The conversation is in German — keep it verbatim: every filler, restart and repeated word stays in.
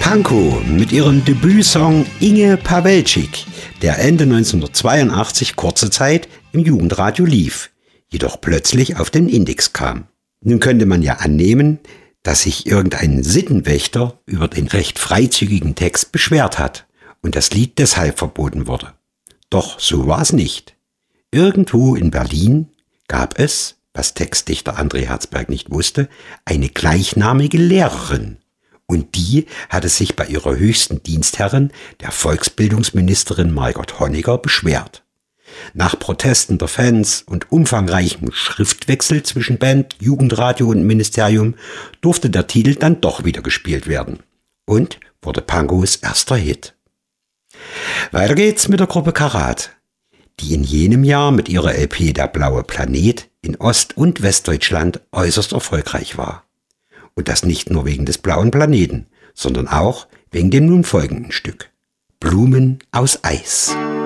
Pankow mit ihrem Debütsong Inge Pawelczyk, der Ende neunzehnhundertzweiundachtzig kurze Zeit im Jugendradio lief, jedoch plötzlich auf den Index kam. Nun könnte man ja annehmen, dass sich irgendein Sittenwächter über den recht freizügigen Text beschwert hat und das Lied deshalb verboten wurde. Doch so war es nicht. Irgendwo in Berlin gab es, was Textdichter André Herzberg nicht wusste, eine gleichnamige Lehrerin. Und die hatte sich bei ihrer höchsten Dienstherrin, der Volksbildungsministerin Margot Honecker, beschwert. Nach Protesten der Fans und umfangreichem Schriftwechsel zwischen Band, Jugendradio und Ministerium durfte der Titel dann doch wieder gespielt werden und wurde Pankows erster Hit. Weiter geht's mit der Gruppe Karat, die in jenem Jahr mit ihrer L P Der blaue Planet in Ost- und Westdeutschland äußerst erfolgreich war. Und das nicht nur wegen des blauen Planeten, sondern auch wegen dem nun folgenden Stück: Blumen aus Eis.